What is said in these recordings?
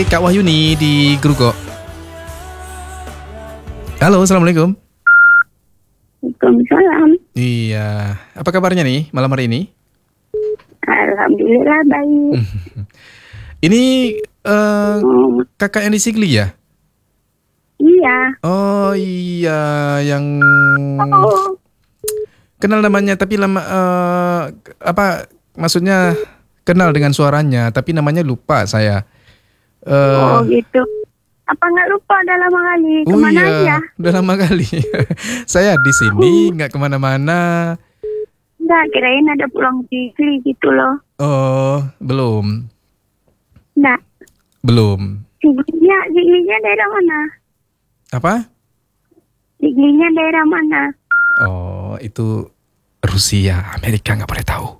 Kak Wahyuni di Grugo. Halo, assalamualaikum. Waalaikumsalam. Iya, apa kabarnya nih malam hari ini? Alhamdulillah baik. Ini kakak yang di Sigli ya? Iya. Oh iya, yang kenal namanya tapi lama apa maksudnya kenal dengan suaranya tapi namanya lupa saya. Oh gitu. Apa nggak lupa udah lama kali? Kemana aja? Udah lama kali. Saya di sini nggak kemana-mana. Nggak, kirain ada pulang Sigli gitu loh. Oh, belum. Nggak. Belum. Siglinya daerah mana? Apa? Siglinya daerah mana? Oh, itu Rusia, Amerika nggak boleh tahu.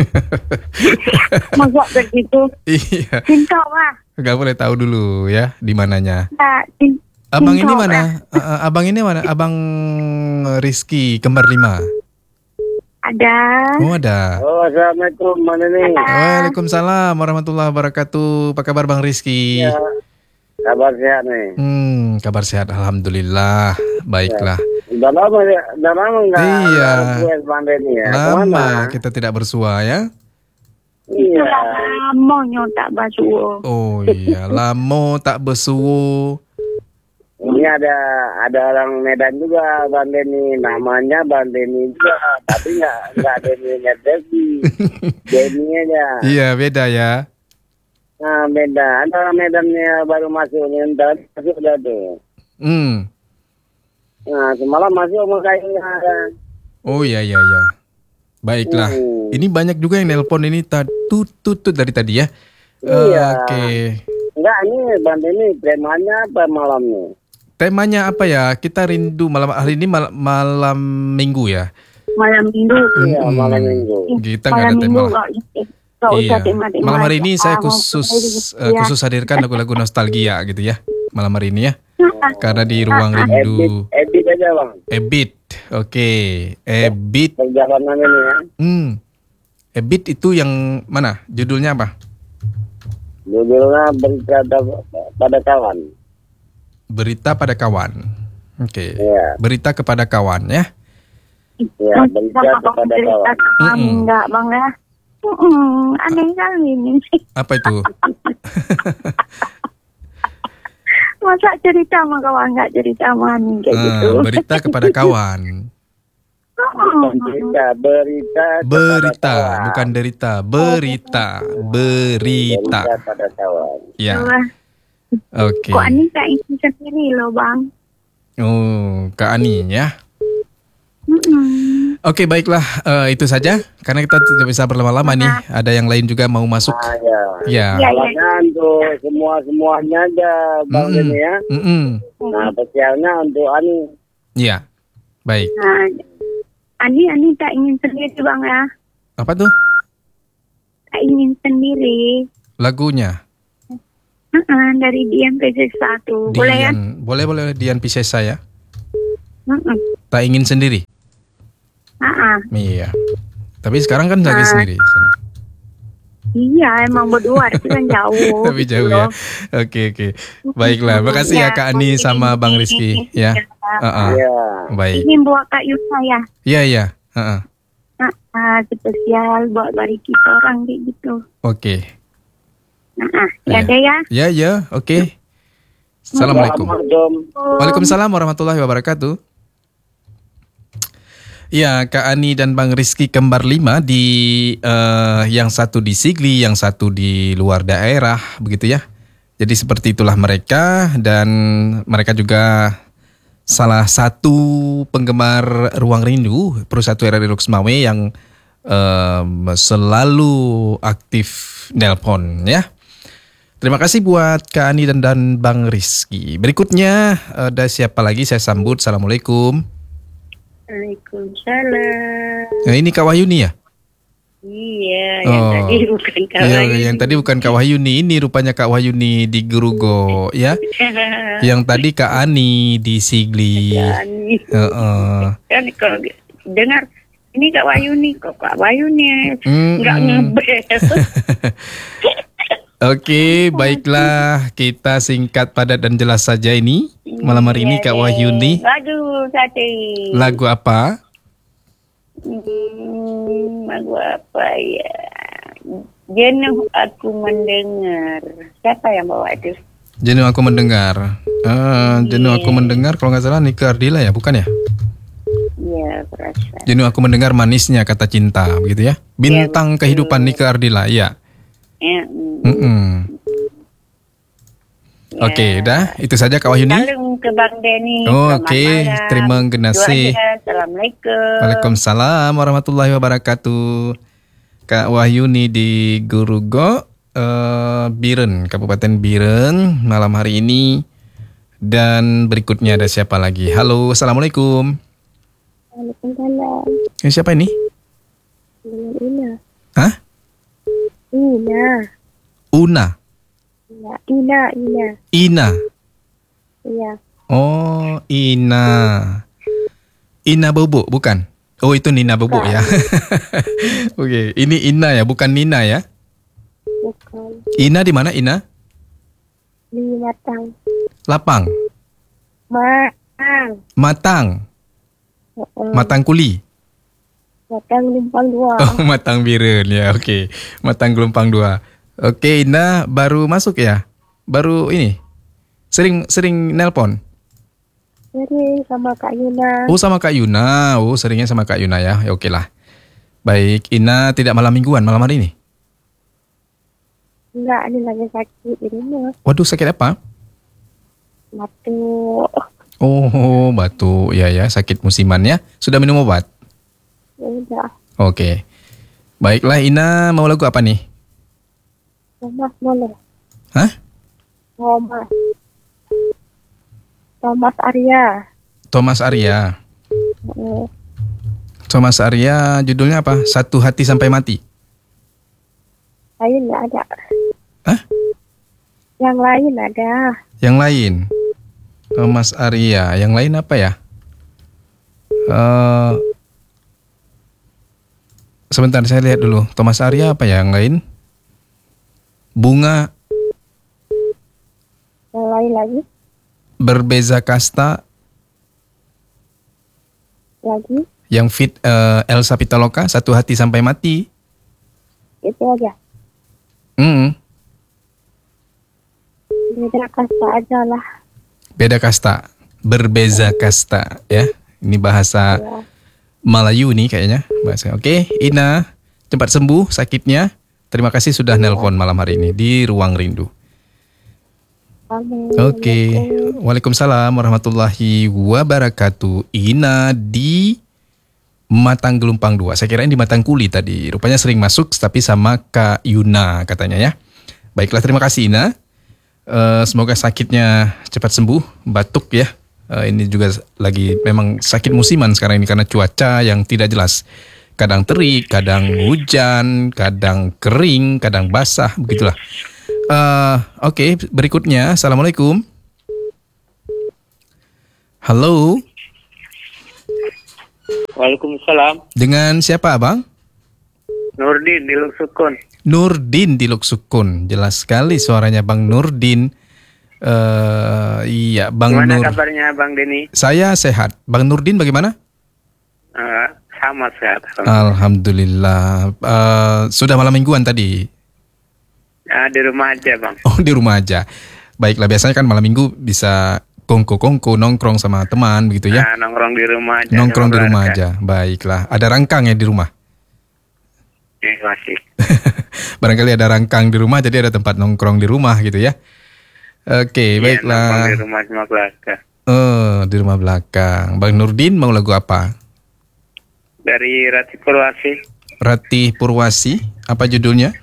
Masa begitu? Iya. Cinta lah. Nggak boleh tahu dulu ya di mananya. Nggak. Abang ini mana? Abang ini mana? Abang Rizky kembar 5. Ada. Oh ada. Oh, assalamualaikum, mana nih? Waalaikumsalam warahmatullahi wabarakatuh. Apa kabar Bang Rizky? Ya, kabar sehat nih. Kabar sehat, alhamdulillah. Baiklah. Udah lama nggak? Iya. Buat pandemi ya. Lama Kemana? kita tidak bersua ya. Iya. Lamonyo tak basuh. Oh iya, lamo tak besuwo. Ini ada orang Medan juga, Bang Denny. Namanya Bang Denny juga, tapi nggak Denny-nya Devi. Denny aja. Iya beda ya. Nah, beda. Ada orang Medannya baru masuk, ntar masuk udah tuh. Nah, semalam masuk mau kayaknya ada. Oh iya. Baiklah. Ini banyak juga yang nelpon ini tutut dari tadi ya. Iya. Oke. Enggak, ini Bang Denny temanya apa malamnya? Temanya apa ya? Kita rindu malam hari ini malam Minggu ya. Malam Minggu. Iya, malam Minggu. Kita nggak ada tema. Iya. Tema-tema. Malam hari ini saya khusus hadirkan lagu-lagu nostalgia gitu ya. Malam hari ini ya. Karena di ruang rindu. Ebit aja Bang. Ebit. Oke. Ebit. Perjalanan ini ya. Ebit itu yang mana? Judulnya apa? Judulnya Berita pada Kawan. Berita pada kawan. Oke. Iya. Berita kepada kawan ya. Iya, berita kepada kawan. Enggak Bang ya. Aneh kali ini. Apa itu? Masa cerita sama kawan nggak cerita sama Ani kayak gitu. Berita kepada kawan. Berita, bukan derita. Berita. pada kawan. Ya. Oke. Kok Ani tak isi sendiri loh Bang. Oh, Kak Ani ya. Oke, baiklah. Itu saja. Karena kita tidak bisa berlama-lama nih. Ada yang lain juga mau masuk. Ya. Salahnya untuk semuanya aja Bang Denny ya. Nah, spesialnya untuk Ani. Ya. Baik. Nah, Ani tak ingin sendiri Bang ya. Apa tuh? Tak ingin sendiri. Lagunya. Dari Dian PC1. Boleh ya? Boleh Dian Piscesa ya. Tak ingin sendiri. Iya. Tapi sekarang kan lagi sendiri. Iya, emang berdua itu kan jauh. Tapi jauh ya. Oke. Baiklah, makasih ya Kak Ani sama Bang Rizky ya. Baik. Ini buat Kak Yusa ya. Iya. Spesial buat bari kita orang kayak gitu. Oke. Ya deh ya. Ya, oke. Assalamualaikum. Waalaikumsalam warahmatullahi wabarakatuh. Ya, Kak Ani dan Bang Rizky kembar 5 di yang satu di Sigli, yang satu di luar daerah, begitu ya. Jadi seperti itulah mereka, dan mereka juga salah satu penggemar Ruang Rindu Perusahaan RRI Loksmawe yang selalu aktif nelpon ya. Terima kasih buat Kak Ani dan Bang Rizky. Berikutnya ada siapa lagi saya sambut. Assalamualaikum. Waalaikumsalam. Nah, ini Kak Wahyuni ya? Iya, yang tadi bukan Kak Wahyuni. Yang tadi bukan Kak Wahyuni, ini rupanya Kak Wahyuni di Grugo ya. Yang tadi Kak Ani di Sigli. Kan kalau dengar ini Kak Wahyuni, kok Kak Wahyuni nggak ngebel. Oke, baiklah. Kita singkat, padat, dan jelas saja ini. Malam hari ini Kak Wahyuni. Aduh, sate. Lagu apa? Lagu apa ya? Jenuh aku mendengar. Siapa yang bawa itu? Jenuh aku mendengar. Jenuh aku mendengar, kalau nggak salah Nika Ardila ya, bukan ya? Iya, perasaan. Jenuh aku mendengar manisnya kata cinta, begitu ya? Bintang kehidupan Nika Ardila, iya. Ya, Oke, udah itu saja Kak Wahyuni. Salam ke Bang Denny. Oke, terima kasih. Assalamualaikum. Waalaikumsalam warahmatullahi wabarakatuh. Kak Wahyuni di Gurugo, Biren, Kabupaten Biren, malam hari ini. Dan berikutnya ada siapa lagi? Halo, assalamualaikum. Waalaikumsalam. Siapa ini? Ina. Hah? Ina. Una. Ya, Ina. Ina. Iya. Oh, Ina. Ina Bobo, bukan? Oh, itu Nina Bobo ya. Oke, ini Ina ya, bukan Nina ya. Bukan. Ina di mana Ina? Di Matang. Lapang. Matang. Matang Kuli. Matang Lumpang 2. Oh, Matang Biren ya. Oke. Matang Gelompang 2. Oke, Ina baru masuk ya? Baru ini. Sering nelpon. Jadi sama Kak Yuna. Oh, sama Kak Yuna. Oh, seringnya sama Kak Yuna ya. Ya oke lah. Baik, Ina tidak malam mingguan malam hari ini. Enggak, ini lagi sakit di rumah. Waduh, sakit apa? Batuk. Oh, batuk. Ya, sakit musiman ya. Sudah minum obat? Ya udah. Oke. Baiklah, Ina mau lagu apa nih? Thomas boleh. Hah? Thomas Arya. Thomas Arya. Eh, Thomas Arya judulnya apa? Satu Hati Sampai Mati. Lain nggak ada. Hah? Yang lain ada. Yang lain? Thomas Arya. Yang lain apa ya? Sebentar saya lihat dulu. Thomas Arya apa ya yang lain? Bunga. Yang lain lagi. Berbeza Kasta. Lagi. Yang fit Elsa Pitaloka. Satu Hati Sampai Mati. Itu aja. Beda kasta aja lah. Beda kasta. Berbeza kasta ya. Ini bahasa Ya. Melayu nih kayaknya bahasa. Oke, Ina cepat sembuh sakitnya. Terima kasih sudah nelpon malam hari ini di Ruang Rindu. Amin. Oke, Waalaikumsalam warahmatullahi wabarakatuh. Ina di Matang Gelompang 2. Saya kira di Matang Kuli tadi. Rupanya sering masuk tapi sama Kak Yuna katanya ya. Baiklah, terima kasih Ina. Semoga sakitnya cepat sembuh, batuk ya. Ini juga lagi memang sakit musiman sekarang ini karena cuaca yang tidak jelas. Kadang terik, kadang hujan, kadang kering, kadang basah, begitulah. Oke, berikutnya. Assalamualaikum. Halo. Waalaikumsalam. Dengan siapa abang? Nurdin di Luksukun. Nurdin di Luksukun. Jelas sekali suaranya Bang Nurdin. Iya, Bang Gimana Nur. kabarnya Bang Denny? Saya sehat. Bang Nurdin bagaimana? Sama sehat. Alhamdulillah. Sudah malam mingguan tadi? Di rumah aja Bang. Oh, di rumah aja. Baiklah, biasanya kan malam minggu bisa kongko-kongko, nongkrong sama teman begitu ya? Nongkrong di rumah aja. Nongkrong di sama rumah keluarga. aja. Baiklah. Ada rangkang ya di rumah? Masih. Barangkali ada rangkang di rumah, jadi ada tempat nongkrong di rumah gitu ya? Oke, Nongkrong baiklah. di rumah sama keluarga. Di rumah belakang. Bang Nurdin mau lagu apa? Dari Rati Purwasi. Rati Purwasi. Apa judulnya?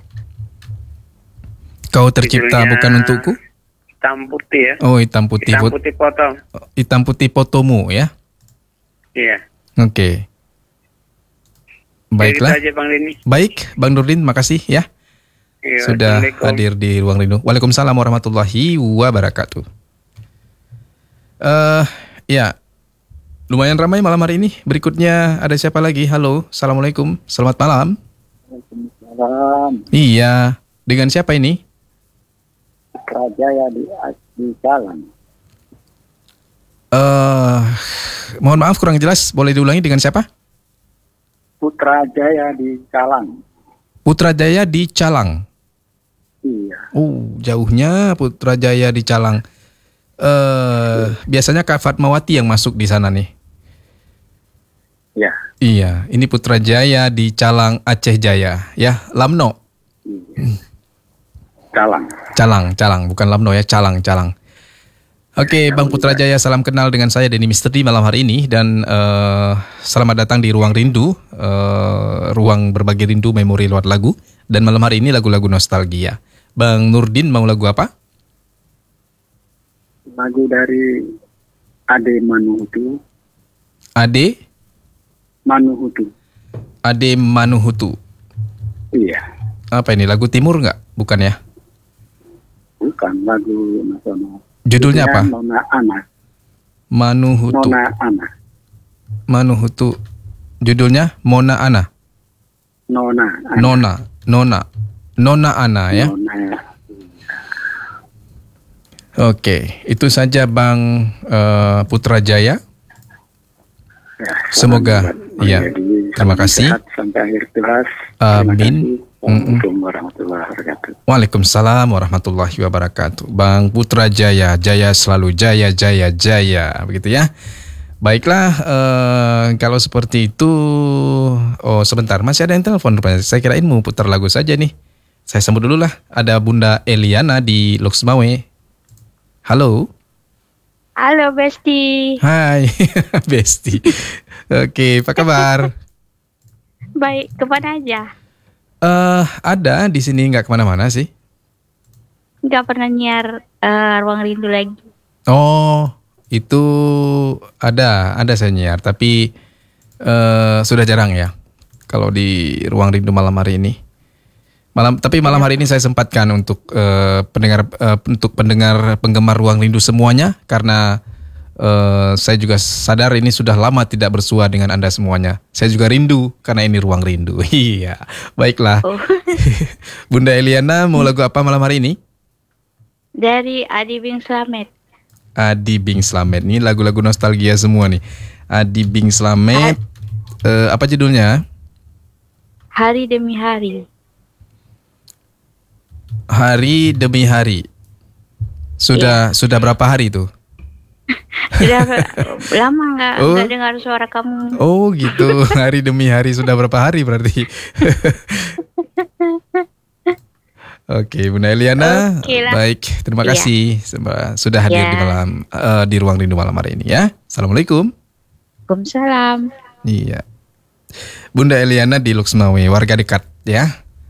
Kau tercipta Judulnya bukan untukku? Hitam putih ya. Oh, hitam putih. Hitam putih potong. Hitam putih fotomu ya? Iya. Oke. Baiklah. Jadi itu aja Bang Denny. Baik, Bang Nurdin, makasih ya. Iya, Sudah Assalamualaikum. hadir di Ruang Rindu. Waalaikumsalam warahmatullahi wabarakatuh. Ya, lumayan ramai malam hari ini. Berikutnya ada siapa lagi? Halo, assalamualaikum, selamat malam. Salam. Iya, dengan siapa ini? Putrajaya di Calang. Mohon maaf kurang jelas, boleh diulangi dengan siapa? Putrajaya di Calang. Putrajaya di Calang. Iya. Jauhnya Putrajaya di Calang. Biasanya Kak Fatmawati yang masuk di sana nih. Ya. Iya, ini Putrajaya di Calang, Aceh Jaya, ya, Lamno. Calang, bukan Lamno ya, Calang. Oke, Bang Putrajaya, salam kenal dengan saya Denny Misteri malam hari ini dan selamat datang di Ruang Rindu, ruang berbagi rindu memori lewat lagu, dan malam hari ini lagu-lagu nostalgia. Bang Nurdin mau lagu apa? Lagu dari Ade Manuhutu. Ade Manuhutu. Iya. Apa ini, lagu timur nggak? Bukan ya? Bukan, lagu nasional. Judulnya apa? Nona Ana. Manuhutu. Judulnya Mona Ana. Nona Ana ya. Oke, itu saja Bang Putrajaya. Ya, semoga ya. Terima kasih. Sampai akhir kelas. Amin. Assalamualaikum warahmatullahi wabarakatuh. Waalaikumsalam warahmatullahi wabarakatuh. Bang Putrajaya, jaya selalu, jaya begitu ya. Baiklah, kalau seperti itu, sebentar, masih ada yang telepon. Saya kirain mau putar lagu saja nih. Saya sambut dulu lah. Ada Bunda Eliana di Loksmawe. Halo. Halo Besti. Hai Besti. Oke, apa kabar? Baik, kemana aja? Ada di sini, nggak kemana-mana sih. Nggak pernah nyiar Ruang Rindu lagi. Oh, itu ada saya nyiar, tapi sudah jarang ya. Kalau di Ruang Rindu malam hari ini. Tapi malam hari ini saya sempatkan untuk pendengar penggemar Ruang Rindu semuanya, karena saya juga sadar ini sudah lama tidak bersua dengan Anda semuanya. Saya juga rindu karena ini Ruang Rindu. Iya, baiklah. Bunda Eliana mau lagu apa malam hari ini? Dari Adi Bing Slamet. Adi Bing Slamet, ini lagu-lagu nostalgia semua nih. Adi Bing Slamet, apa judulnya? Hari Demi Hari. Hari Demi Hari. Sudah berapa hari itu? Sudah lama nggak dengar suara kamu. Oh gitu, Hari Demi Hari, sudah berapa hari berarti? Oke, Bunda Eliana, baik, terima kasih sudah hadir di Ruang Rindu malam hari ini ya. Assalamualaikum. Waalaikumsalam. Iya, Bunda Eliana di Loksmawe, warga dekat ya,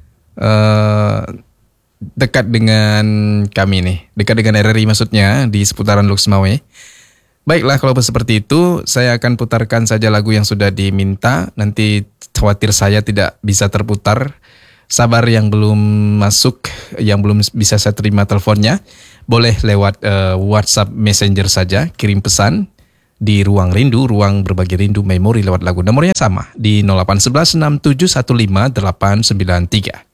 dekat dengan kami nih, dekat dengan RRI maksudnya, di seputaran Loksmawe. Baiklah, kalau seperti itu, saya akan putarkan saja lagu yang sudah diminta. Nanti khawatir saya tidak bisa terputar. Sabar yang belum masuk, yang belum bisa saya terima teleponnya, boleh lewat WhatsApp Messenger saja, kirim pesan di Ruang Rindu, ruang berbagi rindu memori lewat lagu. Nomornya sama, di 0811 6715 893.